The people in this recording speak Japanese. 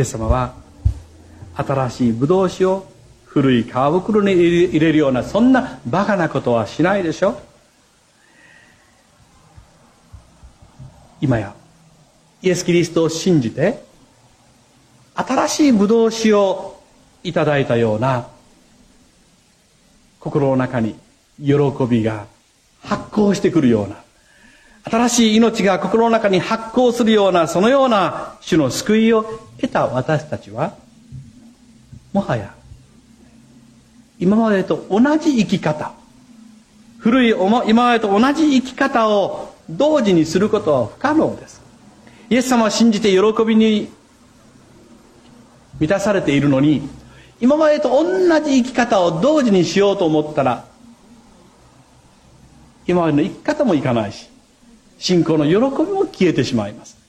イエス様は新しいブドウ酒を古い皮袋に入れるようなそんなバカなことはしないでしょ。今やイエス・キリストを信じて新しいブドウ酒をいただいたような心の中に喜びが発酵してくるような、新しい命が心の中に発酵するような、そのような主の救いを得た私たちは、もはや今までと同じ生き方、古い今までと同じ生き方を同時にすることは不可能です。イエス様を信じて喜びに満たされているのに、今までと同じ生き方を同時にしようと思ったら、今までの生き方もいかないし、信仰の喜びも消えてしまいます。